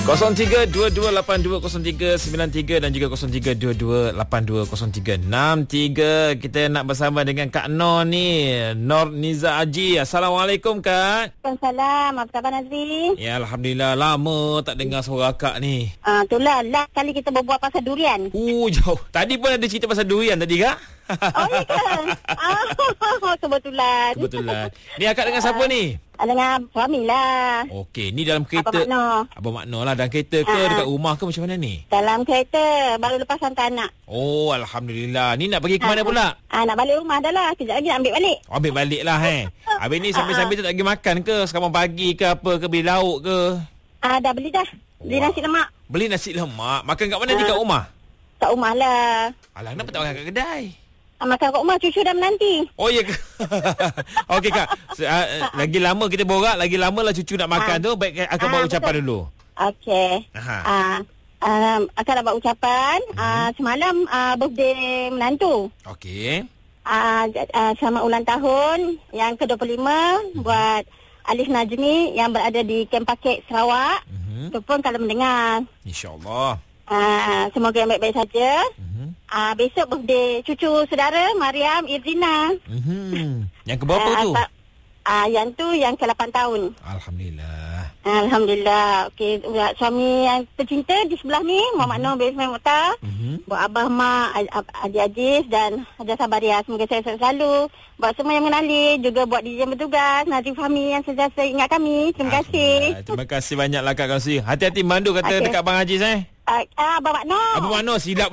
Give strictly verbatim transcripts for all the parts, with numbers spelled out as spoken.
kosong tiga dua dua lapan dua kosong tiga sembilan tiga dan juga kosong tiga dua dua lapan dua kosong tiga enam tiga. Kita nak bersama dengan Kak Nor ni, Nor Niza Haji. Assalamualaikum Kak. Waalaikumsalam. Apa khabar Nazri? Ya, Alhamdulillah. Lama tak dengar suara Kak ni. Ah, uh, itulah last kali kita berbual pasal durian. Uh, jauh. Tadi pun ada cerita pasal durian tadi Kak. Oh, ya ke? Ah, kebetulan. Kebetulan. Ni akak dengan siapa ni? Dengan suami lah. Okey, ni dalam kereta. Apa makna? Apa makna lah, dalam kereta ke, Ah. dekat rumah ke, macam mana ni? Dalam kereta. Baru lepas hantar anak. Oh, Alhamdulillah. Ni nak pergi ke mana Ah, pula? Ah, nak balik rumah dah lah. Kejap lagi nak ambil balik. Ambil balik lah eh. Habis ni sambil-sambil tu tak pergi makan ke? Sekarang pagi ke apa ke, beli lauk ke? Ah, dah beli dah. Beli Wah. nasi lemak. Beli nasi lemak. Makan kat mana? Di Ah. kat rumah? Kat rumah lah. Alah, kenapa tak makan kat kedai? Ah, makan kat rumah, cucu dah menanti. Oh, ya ke? Okey Kak. So, uh, lagi lama kita borak, lagi lama lah cucu nak makan Ah. tu. Baik, akan Ah, buat betul. ucapan dulu. Okey. Aha. Ah, um, akan nak buat ucapan. Ah, semalam ah, birthday menantu. Okey. Ah, uh, selamat ulang tahun yang ke dua puluh lima buat Alif Najmi yang berada di Kem Pakek, Sarawak. Mhm. Tu pun kalau mendengar. InsyaAllah. Ah, semoga yang baik-baik saja. Mhm. Ah, besok birthday cucu saudara Mariam Irdina. Mhm. Yang ke berapa Ah, tu? tak- Ah, yang tu yang ke lapan tahun. Alhamdulillah. Alhamdulillah. Okey, buat suami yang tercinta di sebelah ni, Muhammad Nur bin Ismail Mukhtar. Mhm. Buat Abah Mak, Adik Aziz dan Haja Sabaria. Semoga saya sukses selalu. Buat semua yang mengenali. Juga buat D J yang bertugas. Nazri Fahmi yang sentiasa ingat kami. Terima kasih. Alhamdulillah. Terima kasih banyaklah Kak Kausi. Hati-hati mandu kata Okey. dekat Bang Hajiz eh. Ah, uh, Abah Mak Nur. Apa makna silap?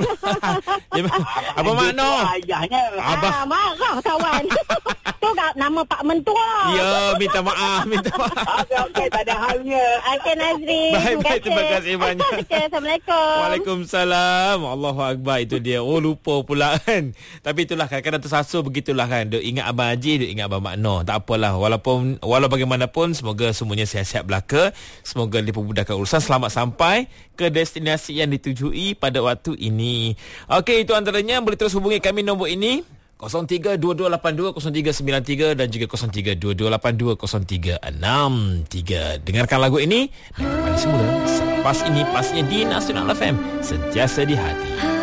Apa makna? Ayahnya. Abah. Ah, marah kawan. Tu kat nama Pak Mentua. Ya, minta maaf, minta maaf. Okey, okey, tak ada halnya. Okey Nazri. Baik, baik, terima kasih banyak. Okay, Assalamualaikum. Waalaikumsalam. Allahu Akbar, itu dia. Oh, lupa pula kan. Tapi itulah kadang-kadang tersasul begitulah kan. Duk ingat Abang Haji, duk ingat Abang Makno. Tak apalah. Walaupun walau bagaimanapun, semoga semuanya sihat-sihat belaka. Semoga dipermudahkan urusan. Selamat sampai ke destinasi yang ditujui pada waktu ini. Okey, itu antaranya. Boleh terus hubungi kami nombor ini. kosong tiga dua dua lapan dua kosong tiga sembilan tiga dan juga kosong tiga dua dua lapan dua kosong tiga enam tiga. Dengarkan lagu ini dan kembali semula selepas ini pastinya di Nasional F M, sentiasa di hati.